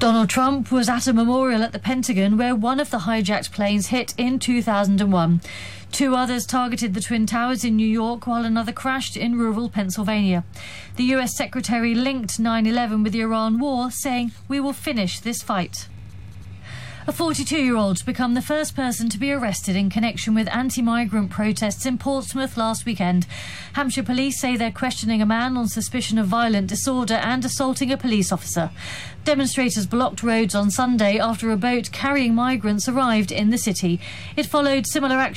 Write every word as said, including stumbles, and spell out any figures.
Donald Trump was at a memorial at the Pentagon where one of the hijacked planes hit in two thousand one. Two others targeted the Twin Towers in New York, while another crashed in rural Pennsylvania. The U S Secretary linked nine eleven with the Iran war, saying, "We will finish this fight." A forty-two-year-old's become the first person to be arrested in connection with anti-migrant protests in Portsmouth last weekend. Hampshire police say they're questioning a man on suspicion of violent disorder and assaulting a police officer. Demonstrators blocked roads on Sunday after a boat carrying migrants arrived in the city. It followed similar action